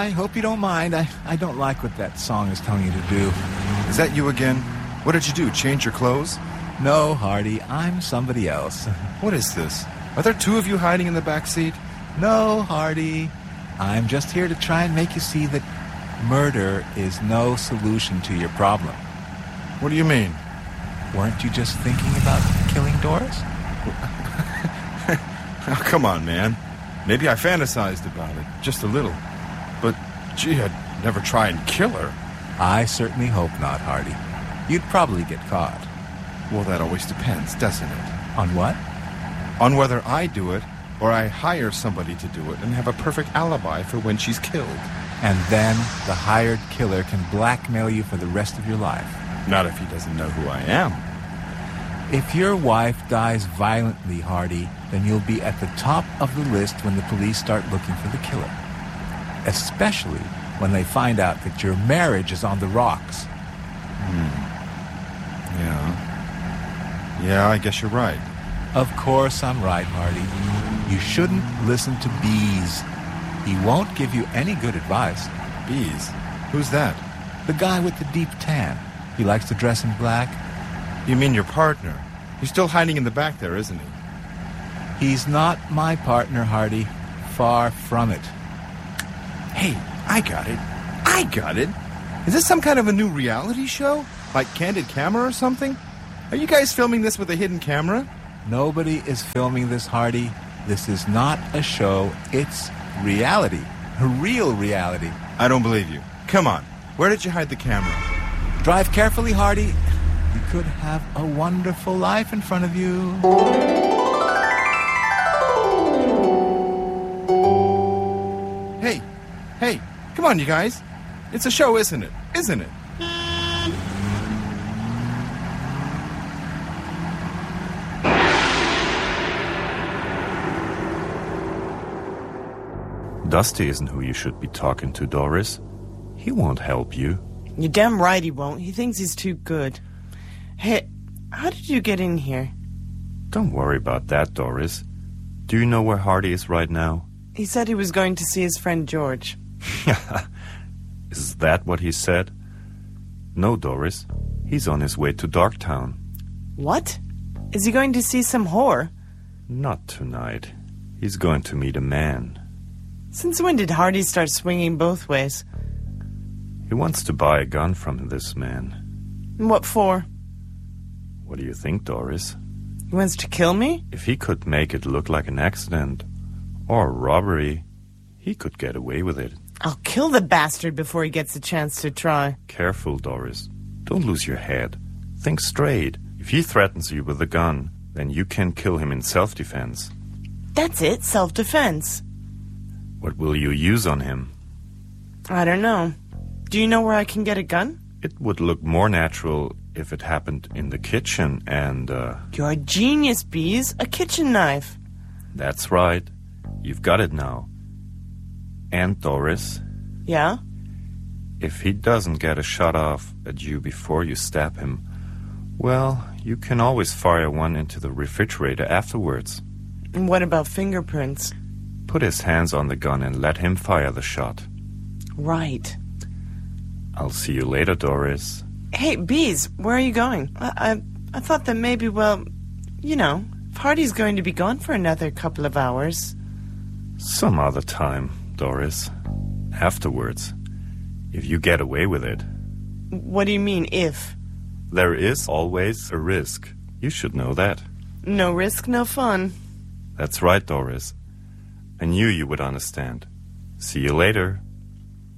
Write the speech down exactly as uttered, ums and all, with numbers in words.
I hope you don't mind. I, I don't like what that song is telling you to do. Is that you again? What did you do, change your clothes? No, Hardy, I'm somebody else. What is this? Are there two of you hiding in the back seat? No, Hardy. I'm just here to try and make you see that murder is no solution to your problem. What do you mean? Weren't you just thinking about killing Doris? Oh, come on, man. Maybe I fantasized about it, just a little. But, gee, I'd never try and kill her. I certainly hope not, Hardy. You'd probably get caught. Well, that always depends, doesn't it? On what? On whether I do it, or I hire somebody to do it and have a perfect alibi for when she's killed. And then the hired killer can blackmail you for the rest of your life. Not if he doesn't know who I am. If your wife dies violently, Hardy, then you'll be at the top of the list when the police start looking for the killer. Especially when they find out that your marriage is on the rocks. Hmm. Yeah. Yeah, I guess you're right. Of course I'm right, Hardy. You shouldn't listen to Bees. He won't give you any good advice. Bees? Who's that? The guy with the deep tan. He likes to dress in black. You mean your partner? He's still hiding in the back there, isn't he? He's not my partner, Hardy. Far from it. Hey, I got it. I got it. Is this some kind of a new reality show? Like Candid Camera or something? Are you guys filming this with a hidden camera? Nobody is filming this, Hardy. This is not a show. It's reality. Real reality. I don't believe you. Come on. Where did you hide the camera? Drive carefully, Hardy. You could have a wonderful life in front of you. Hey, hey, come on, you guys. It's a show, isn't it? Isn't it? Dusty isn't who you should be talking to, Doris. He won't help you. You're damn right he won't. He thinks he's too good. Hey, how did you get in here? Don't worry about that, Doris. Do you know where Hardy is right now? He said he was going to see his friend George. Is that what he said? No, Doris. He's on his way to Darktown. What? Is he going to see some whore? Not tonight. He's going to meet a man. Since when did Hardy start swinging both ways? He wants to buy a gun from this man. And what for? What do you think, Doris? He wants to kill me? If he could make it look like an accident or a robbery, he could get away with it. I'll kill the bastard before he gets a chance to try. Careful, Doris. Don't lose your head. Think straight. If he threatens you with a gun, then you can kill him in self-defense. That's it, self-defense. What will you use on him? I don't know. Do you know where I can get a gun? It would look more natural if it happened in the kitchen and, uh... You're a genius, Bees. A kitchen knife. That's right. You've got it now. And, Doris? Yeah? If he doesn't get a shot off at you before you stab him, well, you can always fire one into the refrigerator afterwards. And what about fingerprints? Put his hands on the gun and let him fire the shot. Right. I'll see you later, Doris. Hey, Bees, where are you going? I, I, I thought that maybe, well, you know, if Hardy's going to be gone for another couple of hours. Some other time, Doris. Afterwards. If you get away with it. What do you mean, if? There is always a risk. You should know that. No risk, no fun. That's right, Doris. I knew you would understand. See you later.